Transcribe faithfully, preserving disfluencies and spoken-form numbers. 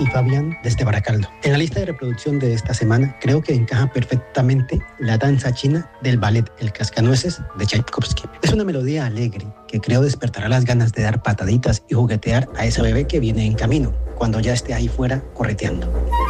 y Fabián desde Baracaldo. En la lista de reproducción de esta semana creo que encaja perfectamente la danza china del ballet El Cascanueces de Tchaikovsky. Es una melodía alegre que creo despertará las ganas de dar pataditas y juguetear a esa bebé que viene en camino, cuando ya esté ahí fuera correteando.